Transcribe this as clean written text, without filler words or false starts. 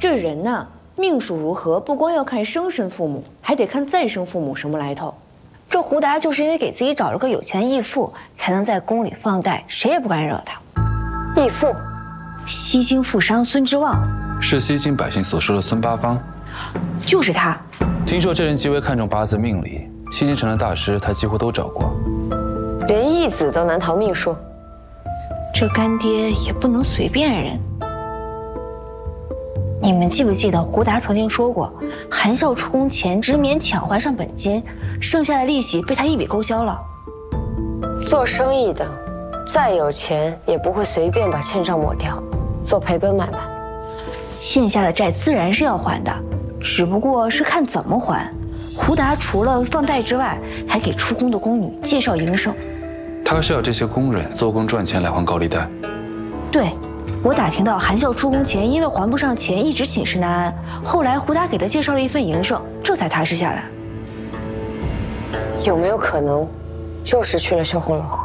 这人呐，命数如何，不光要看生身父母，还得看再生父母什么来头。 这胡达就是因为给自己找了个有钱的义父，才能在宫里放贷，谁也不敢惹他。 义父， 西京富商孙之望， 是西京百姓所说的孙八方， 就是他。 听说这人极为看重八字命理，西京城的大师他几乎都找过， 连义子都难逃命数。 这干爹也不能随便认。你们记不记得胡达曾经说过，韩孝出宫前只勉强还上本金，剩下的利息被他一笔勾销了。 做生意的，再有钱也不会随便把欠账抹掉，做赔本买卖。 欠下的债自然是要还的，只不过是看怎么还。胡达除了放贷之外，还给出宫的宫女介绍营生。 他是要这些工人做工赚钱来还高利贷。 对。我打听到韩孝出宫前因为还不上钱一直寝食难安，后来胡达给他介绍了一份营生，这才踏实下来。 有没有可能，就是去了绣红楼？